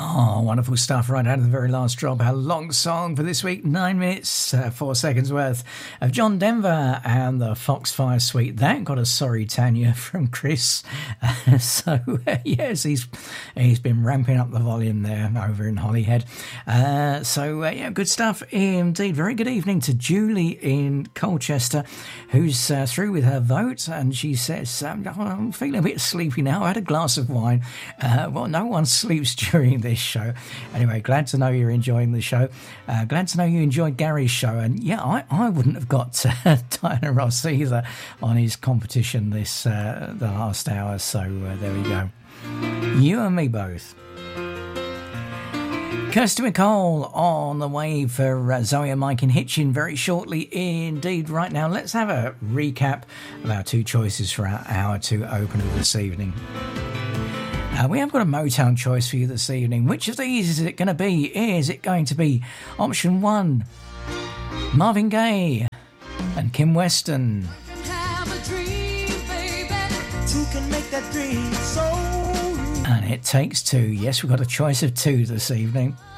Oh, wonderful stuff right out of the very last drop. Our long song for this week, 9 minutes, 4 seconds worth of John Denver and the Foxfire Suite. That got a sorry Tanya from Chris. Yes, he's been ramping up the volume there over in Holyhead. Yeah, good stuff indeed. Very good evening to Julie in Colchester, who's through with her vote, and she says, I'm feeling a bit sleepy now. I had a glass of wine. Well, no one sleeps during this show. Anyway, glad to know you're enjoying the show. Glad to know you enjoyed Gary's show. And yeah, I wouldn't have got Diana Ross either on his competition the last hour. So there we go. You and me both. Kirsty McCall on the way for Zoe and Mike in Hitchin very shortly indeed. Right now, let's have a recap of our two choices for our hour two opener this evening. We have got a Motown choice for you this evening. Which of these is it going to be? Is it going to be option 1, Marvin Gaye and Kim Weston? And It Takes Two. Yes, we've got a choice of two this evening.